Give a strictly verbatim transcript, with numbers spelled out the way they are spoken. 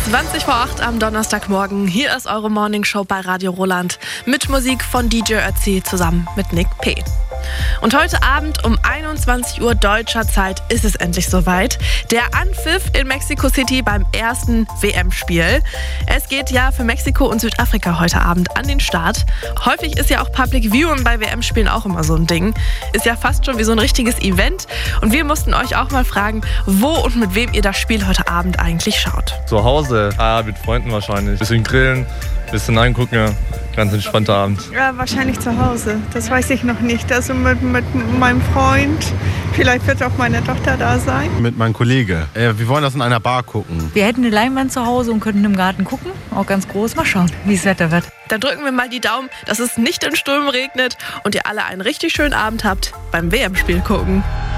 zwanzig vor acht am Donnerstagmorgen. Hier ist eure Morningshow bei Radio Roland mit Musik von D J Ötzi zusammen mit Nick P. Und heute Abend um einundzwanzig Uhr deutscher Zeit ist es endlich soweit. Der Anpfiff in Mexico City beim ersten W M-Spiel. Es geht ja für Mexiko und Südafrika heute Abend an den Start. Häufig ist ja auch Public Viewing bei W M-Spielen auch immer so ein Ding. Ist ja fast schon wie so ein richtiges Event. Und wir mussten euch auch mal fragen, wo und mit wem ihr das Spiel heute Abend eigentlich schaut. Zu Hause, ah, mit Freunden wahrscheinlich. Bisschen grillen, bisschen angucken. Ganz entspannter Abend. Ja, wahrscheinlich zu Hause. Das weiß ich noch nicht. Also mit, mit meinem Freund. Vielleicht wird auch meine Tochter da sein. Mit meinem Kollege. Äh, wir wollen das in einer Bar gucken. Wir hätten eine Leinwand zu Hause und könnten im Garten gucken. Auch ganz groß. Mal schauen, wie das Wetter wird. Dann drücken wir mal die Daumen, dass es nicht in Strömen regnet und ihr alle einen richtig schönen Abend habt beim W M-Spiel gucken.